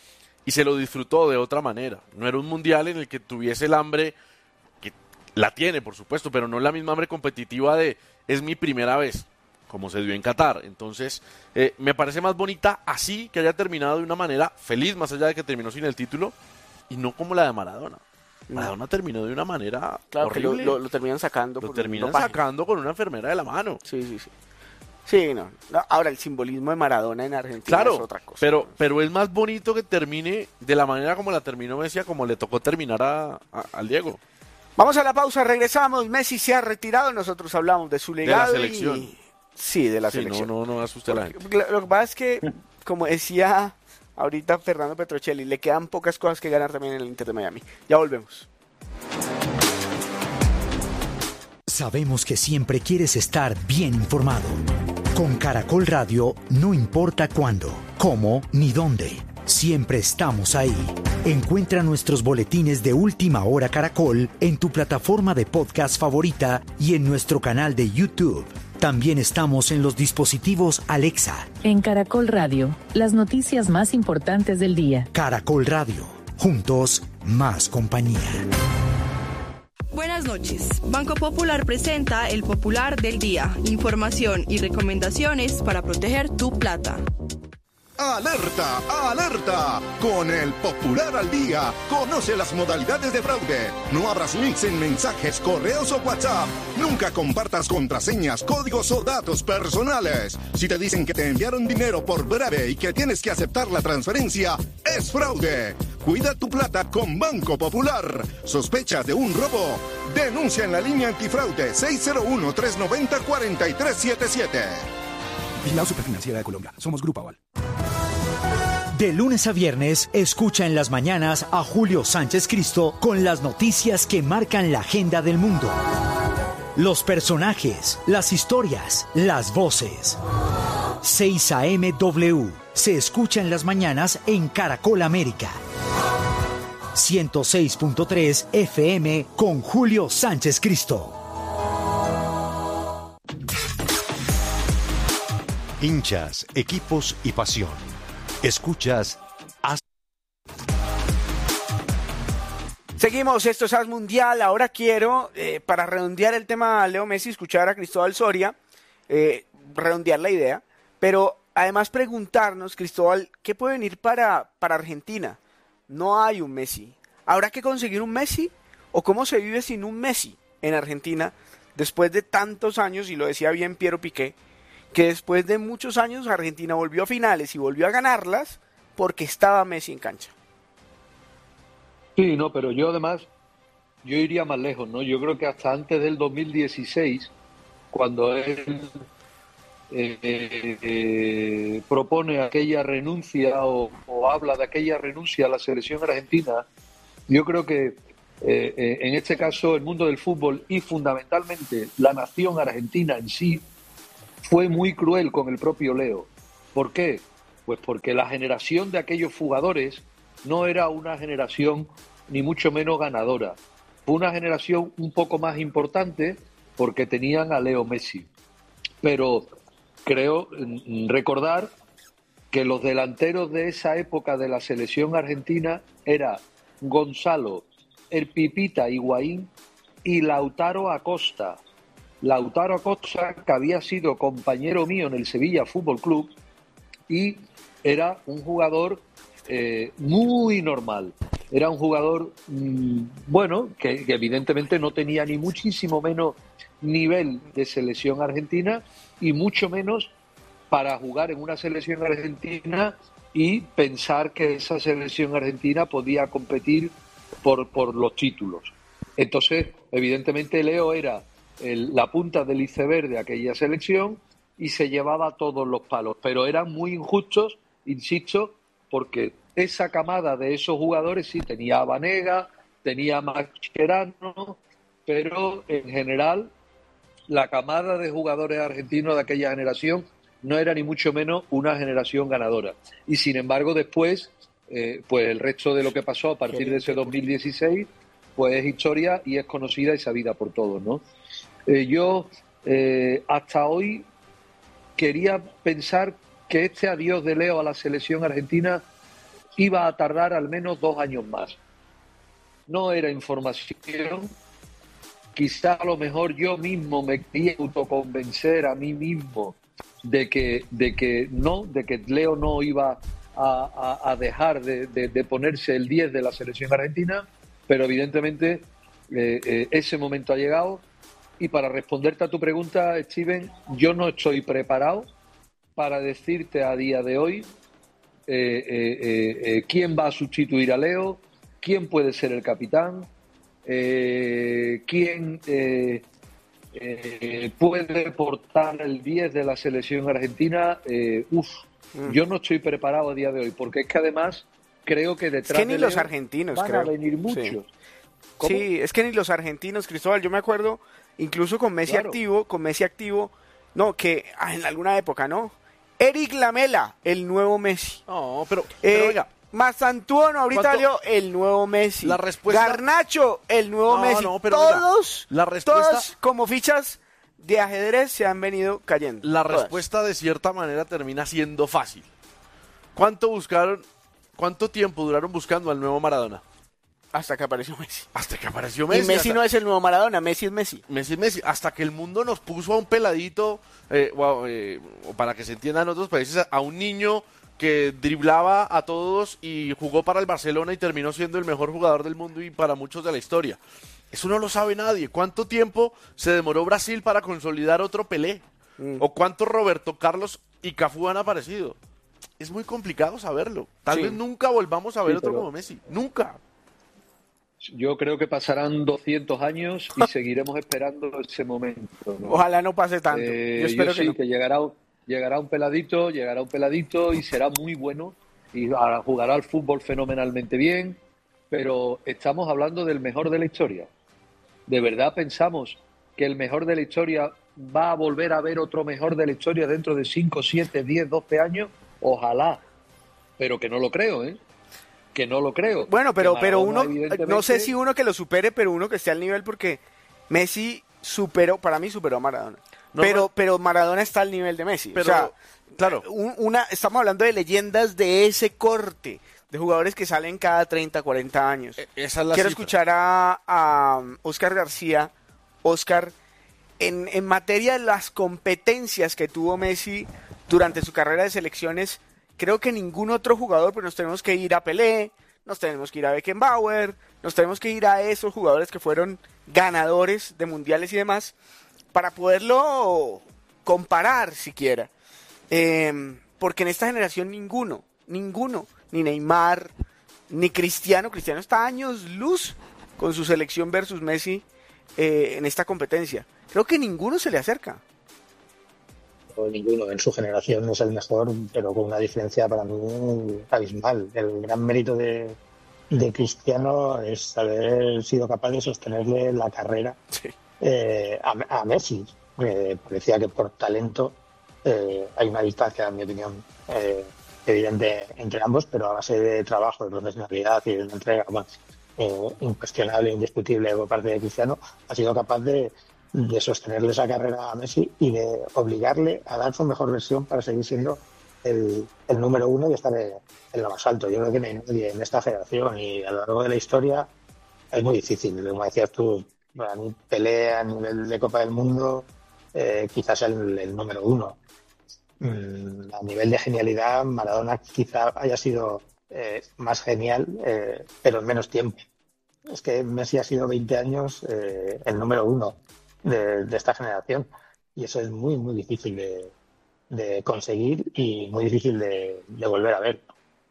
Speaker 2: y se lo disfrutó de otra manera. No era un mundial en el que tuviese el hambre, que la tiene por supuesto, pero no la misma hambre competitiva de es mi primera vez, como se dio en Qatar. Entonces, eh, me parece más bonita así, que haya terminado de una manera feliz, más allá de que terminó sin el título, y no como la de Maradona. Maradona no. terminó de una manera
Speaker 17: claro,
Speaker 2: horrible.
Speaker 17: Que lo, lo, lo terminan sacando.
Speaker 2: Lo
Speaker 17: por
Speaker 2: terminan sacando con una enfermera de la mano.
Speaker 17: Sí, sí, sí. Sí, no. no. Ahora, el simbolismo de Maradona en Argentina
Speaker 2: claro,
Speaker 17: es otra cosa.
Speaker 2: Pero, pero es más bonito que termine de la manera como la terminó Messi, como le tocó terminar a, a, al Diego.
Speaker 17: Vamos a la pausa, regresamos. Messi se ha retirado, nosotros hablamos de su legado.
Speaker 2: De la selección.
Speaker 17: Y... Sí, de la
Speaker 2: sí,
Speaker 17: selección.
Speaker 2: No, no, no asuste a la gente.
Speaker 17: Lo, lo que pasa es que, como decía ahorita Fernando Petrocelli, le quedan pocas cosas que ganar también en el Inter de Miami. Ya volvemos.
Speaker 4: Sabemos que siempre quieres estar bien informado. Con Caracol Radio, no importa cuándo, cómo ni dónde. Siempre estamos ahí. Encuentra nuestros boletines de Última Hora Caracol en tu plataforma de podcast favorita y en nuestro canal de YouTube. También estamos en los dispositivos Alexa.
Speaker 5: En Caracol Radio, las noticias más importantes del día.
Speaker 4: Caracol Radio. Juntos, más compañía.
Speaker 6: Buenas noches. Banco Popular presenta el Popular del Día. Información y recomendaciones para proteger tu plata.
Speaker 23: ¡Alerta! ¡Alerta! Con el Popular al Día, conoce las modalidades de fraude. No abras links en mensajes, correos o WhatsApp. Nunca compartas contraseñas, códigos o datos personales. Si te dicen que te enviaron dinero por breve y que tienes que aceptar la transferencia, es fraude. Cuida tu plata con Banco Popular. ¿Sospechas de un robo? Denuncia en la línea antifraude seis cero uno, tres nueve cero, cuatro tres siete siete.
Speaker 24: Vigilado Superfinanciera de Colombia. Somos Grupo Aval.
Speaker 4: De lunes a viernes, escucha en las mañanas a Julio Sánchez Cristo con las noticias que marcan la agenda del mundo. Los personajes, las historias, las voces. seis A M W se escucha en las mañanas en Caracol América. ciento seis punto tres F M con Julio Sánchez Cristo.
Speaker 1: Hinchas, equipos y pasión. Escuchas As...
Speaker 17: Seguimos, esto es As Mundial. Ahora quiero, eh, para redondear el tema Leo Messi, escuchar a Cristóbal Soria, eh, redondear la idea, pero además preguntarnos, Cristóbal, ¿qué puede venir para, para Argentina? No hay un Messi. ¿Habrá que conseguir un Messi? ¿O cómo se vive sin un Messi en Argentina después de tantos años? Y lo decía bien Piero Piqué, que después de muchos años Argentina volvió a finales y volvió a ganarlas porque estaba Messi en cancha.
Speaker 19: Sí, no, pero yo además, yo iría más lejos, ¿no? Yo creo que hasta antes del dos mil dieciséis, cuando él eh, eh, eh, propone aquella renuncia o, o habla de aquella renuncia a la selección argentina, yo creo que eh, eh, en este caso el mundo del fútbol y fundamentalmente la nación argentina en sí fue muy cruel con el propio Leo. ¿Por qué? Pues porque la generación de aquellos jugadores no era una generación ni mucho menos ganadora. Fue una generación un poco más importante porque tenían a Leo Messi. Pero creo recordar que los delanteros de esa época de la selección argentina era Gonzalo, el Pipita Higuaín y Lautaro Acosta. Lautaro Acosta, que había sido compañero mío en el Sevilla Fútbol Club y era un jugador eh, muy normal. Era un jugador, mmm, bueno, que, que evidentemente no tenía ni muchísimo menos nivel de selección argentina y mucho menos para jugar en una selección argentina y pensar que esa selección argentina podía competir por, por los títulos. Entonces, evidentemente, Leo era El, la punta del iceberg de aquella selección y se llevaba todos los palos, pero eran muy injustos, insisto, porque esa camada de esos jugadores sí tenía a Banega, tenía a Mascherano, pero en general la camada de jugadores argentinos de aquella generación no era ni mucho menos una generación ganadora. Y sin embargo después, eh, pues el resto de lo que pasó a partir de ese dos mil dieciséis, pues es historia y es conocida y sabida por todos, ¿no? Eh, yo eh, hasta hoy quería pensar que este adiós de Leo a la selección argentina iba a tardar al menos dos años más. No era información. Quizá a lo mejor yo mismo me quería autoconvencer a mí mismo de que, de que no, de que Leo no iba a, a, a dejar de, de, de ponerse el diez de la selección argentina, pero evidentemente eh, eh, ese momento ha llegado. Y para responderte a tu pregunta, Steven, yo no estoy preparado para decirte a día de hoy eh, eh, eh, eh, quién va a sustituir a Leo, quién puede ser el capitán, eh, quién eh, eh, puede portar el diez de la selección argentina. Eh, uf, mm. Yo no estoy preparado a día de hoy, porque es que además creo que detrás
Speaker 17: es que ni
Speaker 19: de
Speaker 17: los
Speaker 19: Leo
Speaker 17: argentinos
Speaker 19: van
Speaker 17: creo.
Speaker 19: a venir muchos.
Speaker 17: Sí.
Speaker 19: ¿Cómo?
Speaker 17: Sí, es que ni los argentinos, Cristóbal, yo me acuerdo, incluso con Messi
Speaker 19: Claro.
Speaker 17: activo, con Messi activo, no, que ah, en alguna época, ¿no? Eric Lamela, el nuevo Messi.
Speaker 2: No, pero,
Speaker 17: Eh,
Speaker 2: pero oiga,
Speaker 17: Mastantuono, ahorita
Speaker 2: ¿cuánto-
Speaker 17: salió el nuevo Messi.
Speaker 2: La respuesta-
Speaker 17: Garnacho, el nuevo
Speaker 2: No,
Speaker 17: Messi.
Speaker 2: no, pero oiga,
Speaker 17: todos,
Speaker 2: la respuesta-
Speaker 17: todos como fichas de ajedrez se han venido cayendo.
Speaker 2: la
Speaker 17: Todas.
Speaker 2: respuesta de cierta manera termina siendo fácil. ¿Cuánto buscaron, cuánto tiempo duraron buscando al nuevo Maradona?
Speaker 17: Hasta que apareció Messi.
Speaker 2: Hasta que apareció Messi.
Speaker 17: Y Messi
Speaker 2: hasta-
Speaker 17: no es el nuevo Maradona, Messi es Messi.
Speaker 2: Messi es Messi. Hasta que el mundo nos puso a un peladito, eh, o, eh, o para que se entienda en otros países, a un niño que driblaba a todos y jugó para el Barcelona y terminó siendo el mejor jugador del mundo y para muchos de la historia. Eso no lo sabe nadie. ¿Cuánto tiempo se demoró Brasil para consolidar otro Pelé?
Speaker 17: Mm.
Speaker 2: ¿O cuánto Roberto Carlos y Cafú han aparecido? Es muy complicado saberlo. Tal
Speaker 17: Sí.
Speaker 2: vez nunca volvamos a ver
Speaker 19: Sí,
Speaker 2: otro
Speaker 19: pero-
Speaker 2: como Messi. Nunca.
Speaker 19: Yo creo que pasarán doscientos años y seguiremos esperando ese momento, ¿no?
Speaker 17: Ojalá no pase tanto.
Speaker 19: Eh,
Speaker 17: yo espero
Speaker 19: yo
Speaker 17: que
Speaker 19: sí,
Speaker 17: no.
Speaker 19: que llegará, llegará un peladito, llegará un peladito y será muy bueno y a- jugará al fútbol fenomenalmente bien, pero estamos hablando del mejor de la historia. ¿De verdad pensamos que el mejor de la historia va a volver a ver otro mejor de la historia dentro de cinco, siete, diez, doce años? Ojalá, pero que no lo creo, ¿eh? Que no lo creo.
Speaker 17: Bueno, pero,
Speaker 19: Que
Speaker 17: pero
Speaker 19: Maradona,
Speaker 17: uno,
Speaker 19: evidentemente,
Speaker 17: no sé si uno que lo supere, pero uno que esté al nivel, porque Messi superó, para mí superó a Maradona.
Speaker 2: No,
Speaker 17: pero,
Speaker 2: no.
Speaker 17: pero Maradona está al nivel de Messi.
Speaker 2: Pero,
Speaker 17: o sea,
Speaker 2: claro.
Speaker 17: un- una, estamos hablando de leyendas de ese corte, de jugadores que salen cada treinta, cuarenta años.
Speaker 2: E- esa es la
Speaker 17: Quiero
Speaker 2: cifra.
Speaker 17: escuchar a, a Oscar García. Oscar, en, en materia de las competencias que tuvo Messi durante su carrera de selecciones, creo que ningún otro jugador, pero nos tenemos que ir a Pelé, nos tenemos que ir a Beckenbauer, nos tenemos que ir a esos jugadores que fueron ganadores de mundiales y demás, para poderlo comparar siquiera. Eh, porque en esta generación ninguno, ninguno, ni Neymar, ni Cristiano, Cristiano está a años luz con su selección versus Messi eh, en esta competencia. Creo que ninguno se le acerca.
Speaker 20: O ninguno en su generación es el mejor, pero con una diferencia para mí abismal. El gran mérito de, de Cristiano es haber sido capaz de sostenerle la carrera
Speaker 17: Sí.
Speaker 20: eh, a, a Messi. Eh, parecía que por talento eh, hay una distancia, en mi opinión, eh, evidente entre ambos, pero a base de trabajo, de profesionalidad y de una entrega más eh, incuestionable, indiscutible por parte de Cristiano, ha sido capaz de de sostenerle esa carrera a Messi y de obligarle a dar su mejor versión para seguir siendo el, el número uno y estar en, en lo más alto. Yo creo que no hay nadie en esta generación y a lo largo de la historia es muy difícil. Como decías tú, para mí Pelé a nivel de Copa del Mundo eh, quizás el, el número uno. Mm, a nivel de genialidad, Maradona quizá haya sido eh, más genial, eh, pero en menos tiempo. Es que Messi ha sido veinte años eh, el número uno de, de esta generación y eso es muy muy difícil de, de conseguir y muy difícil de, de volver a ver.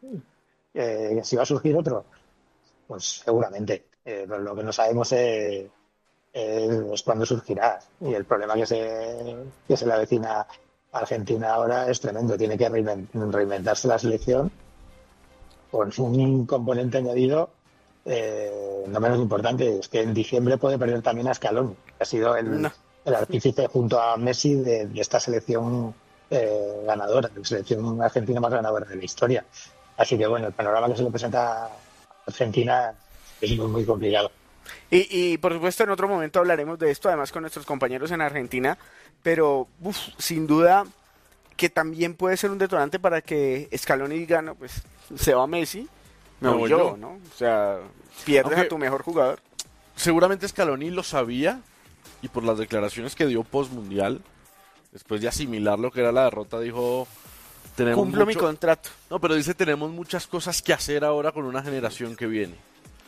Speaker 20: Eh, si va a surgir otro, pues seguramente, eh, pero lo que no sabemos es, es cuándo surgirá y el problema que se, que se le avecina a Argentina ahora es tremendo. Tiene que reinventarse la selección con un componente añadido Eh, no menos importante, es que en diciembre puede perder también a Scaloni, que ha sido el,
Speaker 17: No.
Speaker 20: el artífice junto a Messi de, de esta selección eh, ganadora, de la selección argentina más ganadora de la historia. Así que bueno, el panorama que se le presenta a Argentina es muy, muy complicado.
Speaker 17: Y, y por supuesto en otro momento hablaremos de esto, además con nuestros compañeros en Argentina, pero uf, sin duda que también puede ser un detonante para que Scaloni diga, no, pues se va Messi Me voy yo, ¿no? O sea, pierdes Aunque, a tu mejor jugador.
Speaker 2: Seguramente Scaloni lo sabía y por las declaraciones que dio post-mundial, después de asimilar lo que era la derrota, dijo... Tenemos
Speaker 17: Cumplo
Speaker 2: mucho...
Speaker 17: mi contrato.
Speaker 2: No, pero dice, tenemos muchas cosas que hacer ahora con una generación que viene.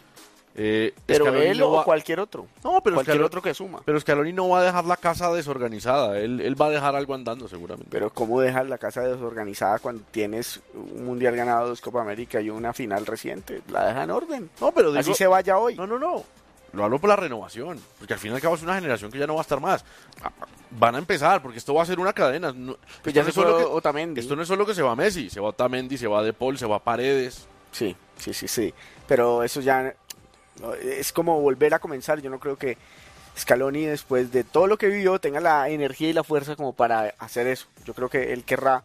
Speaker 2: Eh,
Speaker 17: pero
Speaker 2: Scaloni
Speaker 17: él
Speaker 2: no
Speaker 17: o
Speaker 2: va...
Speaker 17: cualquier otro.
Speaker 2: No, pero
Speaker 17: cualquier
Speaker 2: Scaloni...
Speaker 17: otro que suma.
Speaker 2: Pero Scaloni no va a dejar la casa desorganizada. Él, él va a dejar algo andando seguramente.
Speaker 17: Pero ¿cómo dejas la casa desorganizada cuando tienes un mundial ganado, dos Copa América y una final reciente? La deja en orden.
Speaker 2: No, pero digo...
Speaker 17: así se vaya hoy.
Speaker 2: No, no, no. Lo hablo por la renovación, porque al fin y al cabo es una generación que ya no va a estar más. Van a empezar, porque esto va a ser una cadena. No,
Speaker 17: pues ya
Speaker 2: no
Speaker 17: se
Speaker 2: es solo
Speaker 17: fue
Speaker 2: que,
Speaker 17: Otamendi.
Speaker 2: Esto no es solo que se va Messi, se va Otamendi, se va De Paul, se va Paredes.
Speaker 17: Sí, sí, sí, sí. Pero eso ya es como volver a comenzar. Yo no creo que Scaloni, después de todo lo que vivió, tenga la energía y la fuerza como para hacer eso. Yo creo que él querrá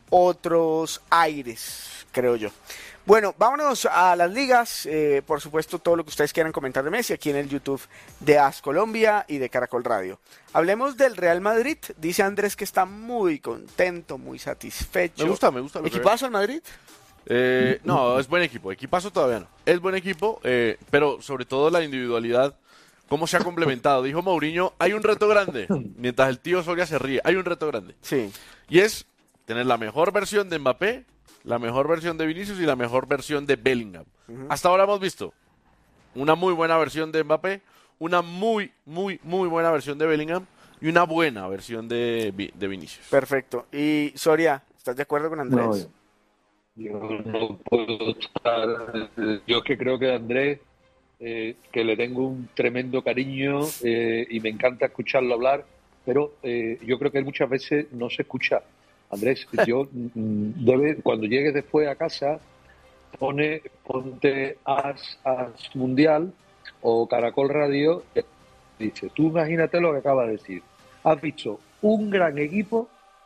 Speaker 17: otros aires, creo yo. Bueno, vámonos a las ligas, eh, por supuesto todo lo que ustedes quieran comentar de Messi aquí en el YouTube de AS Colombia y de Caracol Radio. Hablemos del Real Madrid, dice Andrés que está muy contento, muy satisfecho.
Speaker 2: Me gusta, me gusta. Lo
Speaker 17: ¿Equipazo el Madrid?
Speaker 2: Eh, no, es buen equipo, equipazo todavía no. Es buen equipo, eh, pero sobre todo la individualidad, cómo se ha complementado. Dijo Mourinho, hay un reto grande, mientras el tío Soria se ríe, hay un reto grande.
Speaker 17: Sí.
Speaker 2: Y es tener la mejor versión de Mbappé, la mejor versión de Vinicius y la mejor versión de Bellingham. Uh-huh. Hasta ahora hemos visto una muy buena versión de Mbappé, una muy, muy, muy buena versión de Bellingham y una buena versión de, de Vinicius.
Speaker 17: Perfecto. Y Soria, ¿estás de acuerdo con Andrés?
Speaker 19: No, yo no puedo estar... Yo es que creo que Andrés, eh, que le tengo un tremendo cariño eh, y me encanta escucharlo hablar, pero eh, yo creo que él muchas veces no se escucha. Andrés, yo debe, cuando llegues después a casa, pone, ponte As, As Mundial o Caracol Radio, dice, tú imagínate lo que acaba de decir. Has visto un gran equipo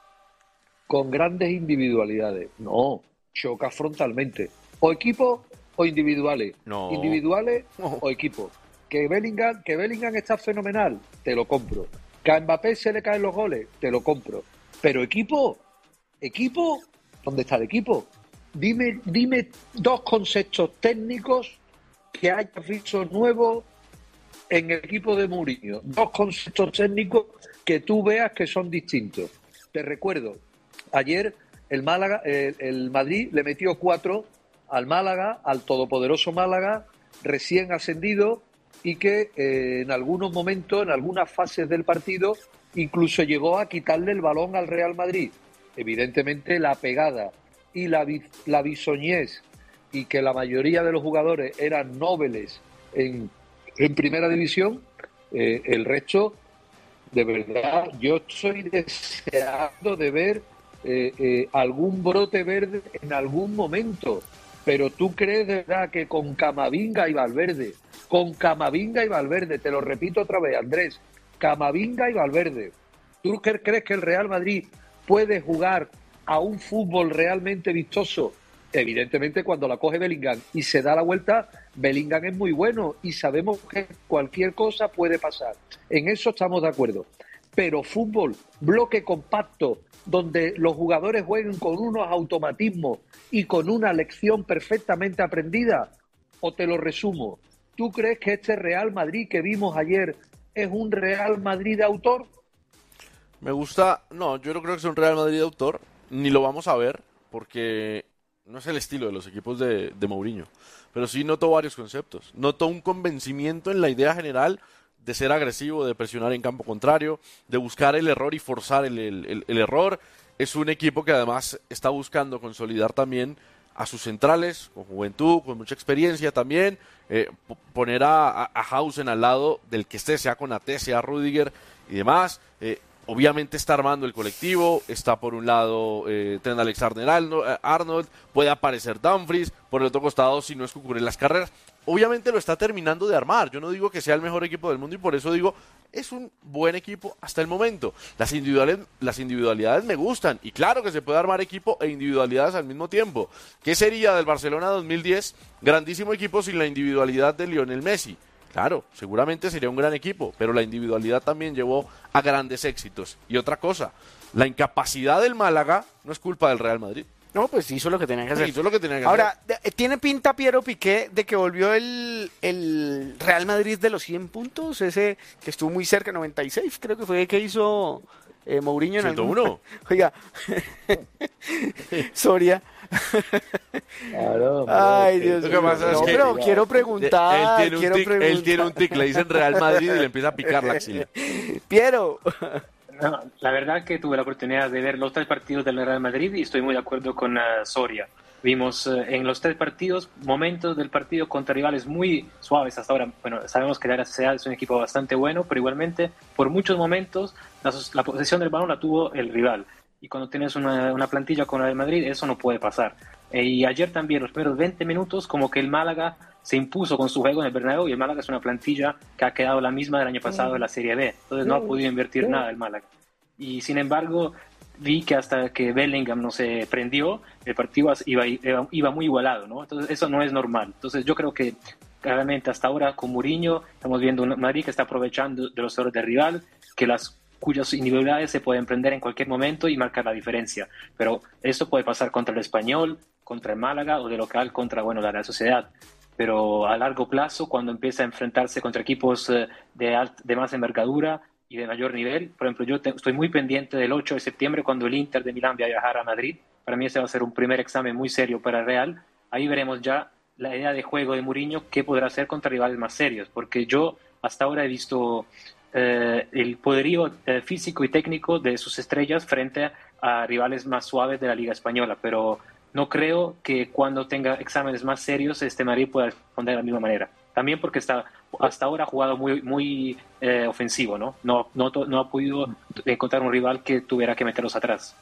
Speaker 19: con grandes individualidades. No, choca frontalmente. O equipo o individuales.
Speaker 2: No.
Speaker 19: Individuales no. O equipo. Que Bellingham, que Bellingham está fenomenal, te lo compro. Que a Mbappé se le caen los goles, te lo compro. Pero equipo... ¿Equipo? ¿Dónde está el equipo? Dime, dime dos conceptos técnicos que hayas visto nuevos en el equipo de Mourinho. Dos conceptos técnicos que tú veas que son distintos. Te recuerdo, ayer el Málaga, el, el Madrid le metió cuatro al Málaga, al todopoderoso Málaga, recién ascendido y que eh, en algunos momentos, en algunas fases del partido, incluso llegó a quitarle el balón al Real Madrid. Evidentemente la pegada y la, la bisoñez y que la mayoría de los jugadores eran nobles en, en primera división, eh, el resto, de verdad, yo estoy deseando de ver eh, eh, algún brote verde en algún momento, pero ¿tú crees de verdad que con Camavinga y Valverde, con Camavinga y Valverde, te lo repito otra vez, Andrés, Camavinga y Valverde, ¿tú crees que el Real Madrid puede jugar a un fútbol realmente vistoso? Evidentemente cuando la coge Bellingham y se da la vuelta, Bellingham es muy bueno y sabemos que cualquier cosa puede pasar. En eso estamos de acuerdo. Pero fútbol, bloque compacto, donde los jugadores jueguen con unos automatismos y con una lección perfectamente aprendida, o te lo resumo, ¿tú crees que este Real Madrid que vimos ayer es un Real Madrid de autor?
Speaker 2: Me gusta, no, yo no creo que sea un Real Madrid de autor, ni lo vamos a ver, porque no es el estilo de los equipos de, de Mourinho, pero sí noto varios conceptos. Noto un convencimiento en la idea general de ser agresivo, de presionar en campo contrario, de buscar el error y forzar el, el, el, el error. Es un equipo que además está buscando consolidar también a sus centrales, con juventud, con mucha experiencia también, eh, poner a, a, a Hausen al lado del que esté, sea con A T, sea Rüdiger y demás. Eh, obviamente está armando el colectivo, está por un lado eh, Trent Alexander-Arnold, puede aparecer Dumfries, por el otro costado si no es Cucurella las carreras. Obviamente lo está terminando de armar, yo no digo que sea el mejor equipo del mundo y por eso digo, es un buen equipo hasta el momento. Las individualidades, las individualidades me gustan y claro que se puede armar equipo e individualidades al mismo tiempo. ¿Qué sería del Barcelona dos mil diez? Grandísimo equipo sin la individualidad de Lionel Messi. Claro, seguramente sería un gran equipo, pero la individualidad también llevó a grandes éxitos. Y otra cosa, la incapacidad del Málaga no es culpa del Real Madrid.
Speaker 17: No, pues hizo lo que tenía que hacer.
Speaker 2: Sí, hizo lo que tenía que
Speaker 17: Ahora,
Speaker 2: hacer.
Speaker 17: de- ¿tiene pinta Piero Piqué de que volvió el, el Real Madrid de los cien puntos? Ese que estuvo muy cerca, noventa y seis, creo que fue que hizo eh, Mourinho en
Speaker 2: ciento
Speaker 17: algún-
Speaker 2: uno.
Speaker 17: Oiga, Soria.
Speaker 19: Claro,
Speaker 17: Ay,
Speaker 19: hombre,
Speaker 17: Dios
Speaker 2: Lo
Speaker 17: mío.
Speaker 2: que pasa es
Speaker 17: No,
Speaker 2: que-
Speaker 17: pero quiero preguntar,
Speaker 2: Él tiene, un
Speaker 17: quiero
Speaker 2: tic,
Speaker 17: preguntar.
Speaker 2: él tiene un tic, le dicen Real Madrid y le empieza a picar la axila.
Speaker 17: Piero.
Speaker 22: No, la verdad que tuve la oportunidad de ver los tres partidos del Real Madrid y estoy muy de acuerdo con uh, Soria. Vimos uh, en los tres partidos momentos del partido contra rivales muy suaves hasta ahora. Bueno, sabemos que la Real Sociedad es un equipo bastante bueno, pero igualmente por muchos momentos la, la posesión del balón la tuvo el rival. Y cuando tienes una, una plantilla con la del Madrid, eso no puede pasar. Eh, y ayer también, los primeros veinte minutos, como que el Málaga se impuso con su juego en el Bernabéu, y el Málaga es una plantilla que ha quedado la misma del año pasado en la Serie B. Entonces no ha podido invertir nada el Málaga. Y sin embargo, vi que hasta que Bellingham no se prendió, el partido iba, iba, iba muy igualado, ¿no? Entonces eso no es normal. Entonces yo creo que claramente hasta ahora con Mourinho estamos viendo un Madrid que está aprovechando de los errores del rival, que las cuyas individualidades se pueden prender en cualquier momento y marcar la diferencia. Pero eso puede pasar contra el Español, contra el Málaga o de local contra, bueno, la Real Sociedad. Pero a largo plazo, cuando empieza a enfrentarse contra equipos eh, de, alt, de más envergadura y de mayor nivel, por ejemplo, yo te, estoy muy pendiente del ocho de septiembre cuando el Inter de Milán va a viajar a Madrid. Para mí ese va a ser un primer examen muy serio para el Real. Ahí veremos ya la idea de juego de Mourinho, qué podrá hacer contra rivales más serios, porque yo hasta ahora he visto eh, el poderío eh, físico y técnico de sus estrellas frente a rivales más suaves de la Liga Española, pero no creo que cuando tenga exámenes más serios este Madrid pueda responder de la misma manera. También porque está, hasta ahora ha jugado muy, muy eh, ofensivo, ¿no? No, no, no ha podido encontrar un rival que tuviera que meterlos atrás.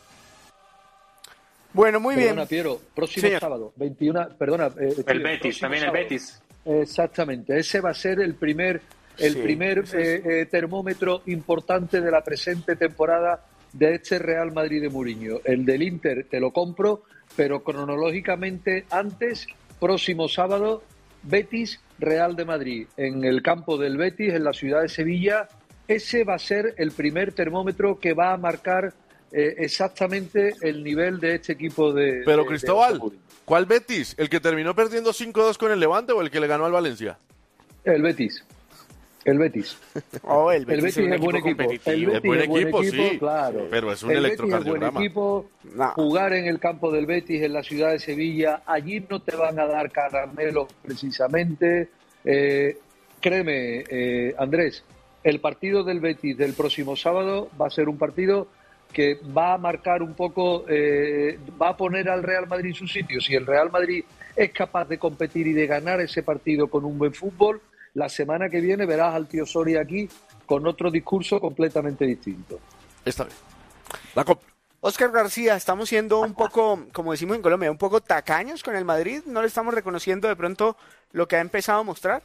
Speaker 17: Bueno, muy
Speaker 19: Perdona,
Speaker 17: bien.
Speaker 19: Piero, próximo
Speaker 17: Señor.
Speaker 19: sábado, veintiuno, perdona. eh,
Speaker 22: El
Speaker 19: Piero,
Speaker 22: Betis,
Speaker 19: próximo
Speaker 22: también el
Speaker 19: sábado.
Speaker 22: Betis.
Speaker 19: Exactamente, ese va a ser el primer, el
Speaker 17: Sí,
Speaker 19: primer
Speaker 17: ese es-
Speaker 19: eh, eh, termómetro importante de la presente temporada de este Real Madrid de Mourinho. El del Inter te lo compro, pero cronológicamente antes, próximo sábado, Betis, Real de Madrid, en el campo del Betis, en la ciudad de Sevilla. Ese va a ser el primer termómetro que va a marcar eh, exactamente el nivel de este equipo de...
Speaker 2: Pero
Speaker 19: de-
Speaker 2: Cristóbal,
Speaker 19: de Mourinho.
Speaker 2: ¿cuál Betis? ¿El que terminó perdiendo cinco dos con el Levante o el que le ganó al Valencia?
Speaker 19: El Betis. El Betis.
Speaker 17: Oh, el
Speaker 19: El
Speaker 17: Betis,
Speaker 19: Betis
Speaker 17: es un
Speaker 19: es buen
Speaker 17: equipo
Speaker 19: equipo. El
Speaker 17: competitivo.
Speaker 19: Betis
Speaker 2: Es buen
Speaker 19: es buen
Speaker 2: equipo,
Speaker 19: equipo,
Speaker 2: sí,
Speaker 19: claro.
Speaker 2: pero es un
Speaker 19: El Betis es
Speaker 2: electrocardiograma.
Speaker 19: buen equipo.
Speaker 17: No.
Speaker 19: Jugar en el campo del Betis, en la ciudad de Sevilla, allí no te van a dar caramelos precisamente. Eh, créeme, eh, Andrés, el partido del Betis del próximo sábado va a ser un partido que va a marcar un poco, eh, va a poner al Real Madrid en su sitio. Si el Real Madrid es capaz de competir y de ganar ese partido con un buen fútbol, la semana que viene verás al tío Soria aquí con otro discurso completamente distinto.
Speaker 2: Está bien. La cop-
Speaker 17: Óscar García, estamos siendo un poco, como decimos en Colombia, un poco tacaños con el Madrid. ¿No le estamos reconociendo de pronto lo que ha empezado a mostrar?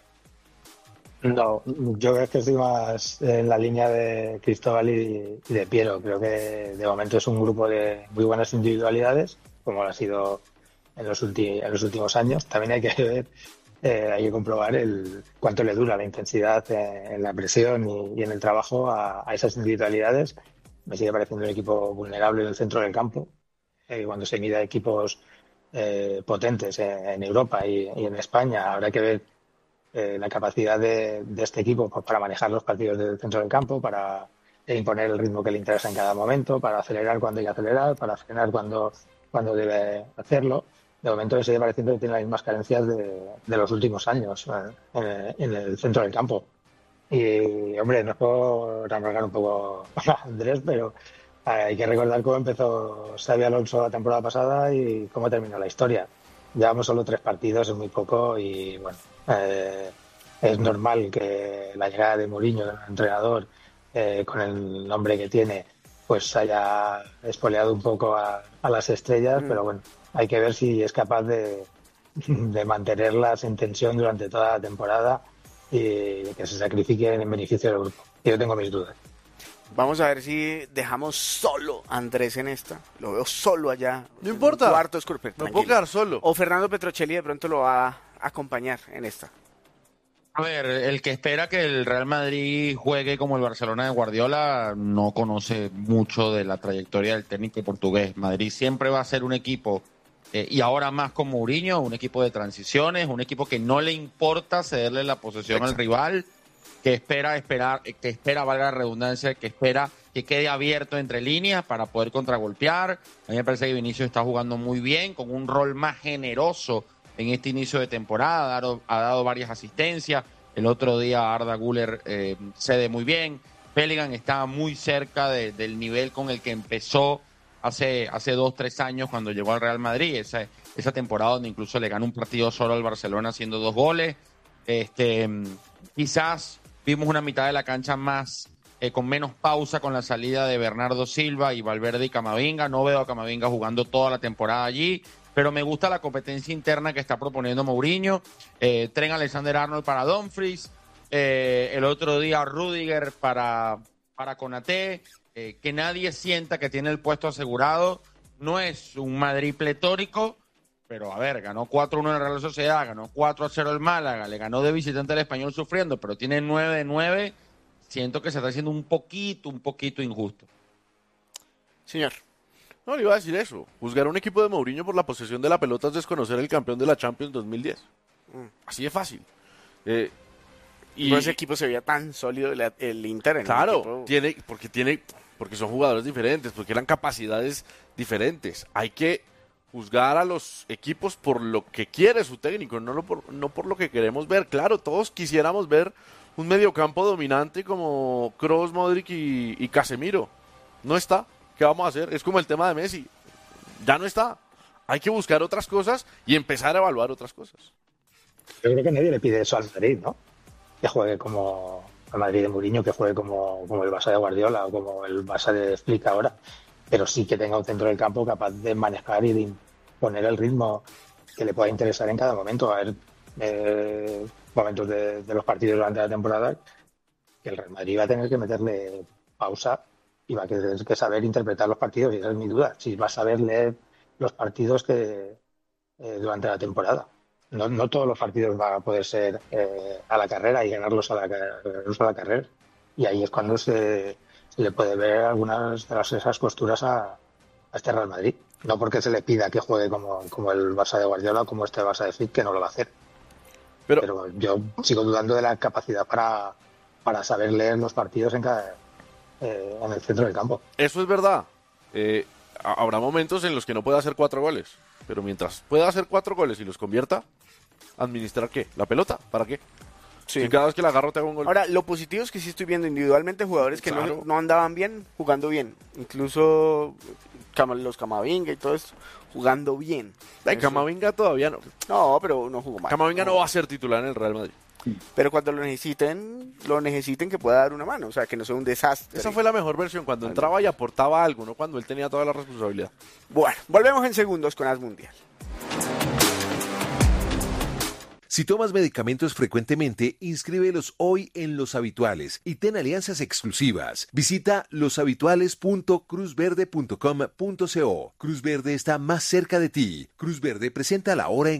Speaker 20: No, yo creo que estoy más en la línea de Cristóbal y, y de Piero. Creo que de momento es un grupo de muy buenas individualidades, como lo ha sido en los, ulti- en los últimos años. También hay que ver, eh, hay que comprobar el cuánto le dura la intensidad eh, en la presión y, y en el trabajo a, a esas individualidades. Me sigue pareciendo un equipo vulnerable en el centro del campo. Eh, cuando se mide a equipos eh, potentes en, en Europa y, y en España, habrá que ver eh, la capacidad de, de este equipo pues, para manejar los partidos del centro del campo, para imponer el ritmo que le interesa en cada momento, para acelerar cuando hay que acelerar, para frenar cuando, cuando debe hacerlo. De momento me sigue pareciendo que tiene las mismas carencias de, de los últimos años eh, en, el, en el centro del campo. Y, hombre, no es por amargar un poco a Andrés, pero hay que recordar cómo empezó Xabi Alonso la temporada pasada y cómo terminó la historia. Llevamos solo tres partidos, es muy poco y, bueno, eh, es normal que la llegada de Mourinho, de un entrenador eh, con el nombre que tiene, pues haya espoleado un poco a, a las estrellas, mm. pero bueno, hay que ver si es capaz de, de mantenerlas en tensión durante toda la temporada y que se sacrifiquen en beneficio del grupo. Yo tengo mis dudas.
Speaker 17: Vamos a ver si dejamos solo a Andrés en esta. Lo veo solo allá.
Speaker 2: No importa.
Speaker 17: Cuarto oscuro.
Speaker 2: No puedo quedar solo.
Speaker 17: O Fernando Petrocelli de pronto lo va a acompañar en esta.
Speaker 3: A ver, el que espera que el Real Madrid juegue como el Barcelona de Guardiola no conoce mucho de la trayectoria del técnico portugués. Madrid siempre va a ser un equipo eh, y ahora más con Mourinho, un equipo de transiciones, un equipo que no le importa cederle la posesión Exacto. al rival, que espera, esperar, que espera, valga la redundancia, que espera que quede abierto entre líneas para poder contragolpear. A mí me parece que Vinicius está jugando muy bien, con un rol más generoso en este inicio de temporada, ha dado, ha dado varias asistencias. El otro día Arda Güler eh, cede muy bien. Bellingham está muy cerca de, del nivel con el que empezó hace, hace dos, tres años cuando llegó al Real Madrid. Esa, esa temporada donde incluso le ganó un partido solo al Barcelona haciendo dos goles. Este, quizás vimos una mitad de la cancha más eh, con menos pausa con la salida de Bernardo Silva y Valverde y Camavinga. No veo a Camavinga jugando toda la temporada allí, pero me gusta la competencia interna que está proponiendo Mourinho. Eh, Trent Alexander-Arnold para Dumfries. Eh, el otro día Rudiger para, para Konaté, eh, que nadie sienta que tiene el puesto asegurado. No es un Madrid pletórico, pero a ver, ganó cuatro uno en la Real Sociedad, ganó cuatro a cero el Málaga, le ganó de visitante al Español sufriendo, pero tiene nueve de nueve. Siento que se está haciendo un poquito, un poquito injusto.
Speaker 2: Señor. No, le iba a decir eso. Juzgar a un equipo de Mourinho por la posesión de la pelota es desconocer al campeón de la Champions dos mil diez. Mm. Así de fácil. Eh,
Speaker 17: Y no ese equipo se veía tan sólido el, el Inter. En
Speaker 2: claro,
Speaker 17: el equipo.
Speaker 2: tiene, porque tiene, porque son jugadores diferentes, porque eran capacidades diferentes. Hay que juzgar a los equipos por lo que quiere su técnico, no, lo por, no por lo que queremos ver. Claro, todos quisiéramos ver un mediocampo dominante como Kroos, Modric y, y Casemiro. No está. ¿Qué vamos a hacer? Es como el tema de Messi. Ya no está. Hay que buscar otras cosas y empezar a evaluar otras cosas.
Speaker 20: Yo creo que nadie le pide eso al Madrid, ¿no? Que juegue como el Madrid de Mourinho, que juegue como, como el Barça de Guardiola o como el Barça de Flick ahora, pero sí que tenga un centro del campo capaz de manejar y de poner el ritmo que le pueda interesar en cada momento. A ver, eh, momentos de, de los partidos durante la temporada que el Real Madrid va a tener que meterle pausa y va a tener que saber interpretar los partidos, y esa es mi duda, si va a saber leer los partidos que eh, durante la temporada. No, no todos los partidos van a poder ser eh, a la carrera y ganarlos a la, ganarlos a la carrera. Y ahí es cuando se, se le puede ver algunas de las, esas costuras a, a este Real Madrid. No porque se le pida que juegue como, como el Barça de Guardiola o como este Barça de Flick, que no lo va a hacer. Pero, Pero yo sigo dudando de la capacidad para, para saber leer los partidos en, cada, eh, en el centro del campo.
Speaker 2: Eso es verdad. Eh, habrá momentos en los que no pueda hacer cuatro goles. Pero mientras pueda hacer cuatro goles y los convierta, ¿administrar qué? ¿La pelota? ¿Para qué? Sí. Si cada vez que la agarro te hago un gol.
Speaker 17: Ahora, lo positivo es que sí estoy viendo individualmente jugadores que claro. no, no andaban bien, jugando bien. Incluso los Camavinga y todo eso, jugando bien.
Speaker 2: Ay, Camavinga todavía no.
Speaker 17: No, pero no jugó mal.
Speaker 2: Camavinga no. no va a ser titular en el Real Madrid.
Speaker 17: Pero cuando lo necesiten, lo necesiten que pueda dar una mano, o sea, que no sea un desastre.
Speaker 2: Esa fue la mejor versión, cuando entraba y aportaba algo, no cuando él tenía toda la responsabilidad.
Speaker 17: Bueno, volvemos en segundos con As Mundial.
Speaker 7: Si tomas medicamentos frecuentemente, inscríbelos hoy en Los Habituales y ten alianzas exclusivas. Visita los habituales punto cruz verde punto com punto co. Cruz Verde está más cerca de ti. Cruz Verde presenta la hora en